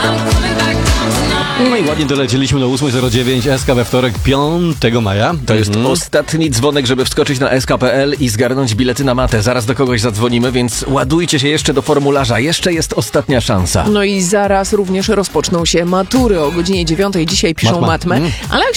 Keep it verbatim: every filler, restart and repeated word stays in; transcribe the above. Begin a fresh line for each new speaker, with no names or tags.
No i ładnie dolecieliśmy do ósma zero dziewięć S K we wtorek, piątego maja.
To jest
Mhm.
ostatni dzwonek, żeby wskoczyć na S K kropka P L i zgarnąć bilety na matę. Zaraz do kogoś zadzwonimy, więc ładujcie się jeszcze do formularza. Jeszcze jest ostatnia szansa.
No i zaraz również rozpoczną się matury o godzinie dziewiątej. Dzisiaj piszą
Matma.
matmę,
Mm.
ale jak